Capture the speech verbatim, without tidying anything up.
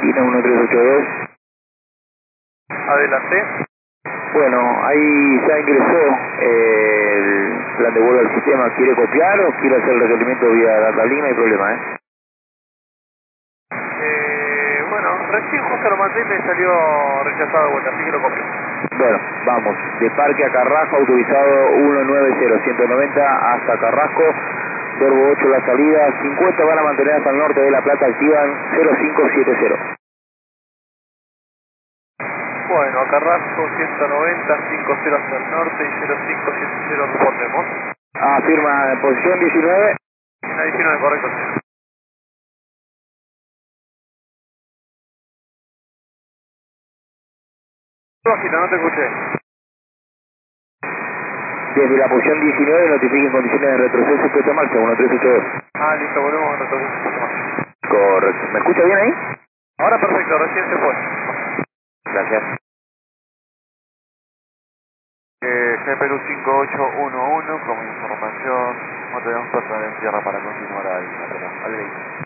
Argentina uno tres ocho dos. Adelante. Bueno, ahí ya ingresó eh, el plan de vuelo al sistema. ¿Quiere copiar o quiere hacer el requerimiento vía data link? No hay problema, ¿eh? Eh, bueno, recién justo lo mandé y me salió rechazado de vuelta, así que lo copio. Bueno, vamos. De Parque a Carrasco, autorizado uno nueve cero, ciento noventa hasta Carrasco. Verbo ocho la salida. cincuenta van a mantener hasta el norte de La Plata. Activan cero cinco siete cero. Bueno, a Carrasco ciento noventa, cincuenta hasta el norte y cero cinco siete cero respondemos. Ah, firma en posición diecinueve. La diecinueve, correcto. Bajito, no te escuché. Desde la posición diecinueve notifiquen condiciones de retroceso puesta en marcha uno tres ocho dos. Ah, listo, volvemos a retroceder un poquito más. Correcto. ¿Me escucha bien ahí? Ahora perfecto, recién se fue. Gracias. Eh, G Perú cinco ocho uno uno, como información, no tenemos personal en tierra para continuar al, al, al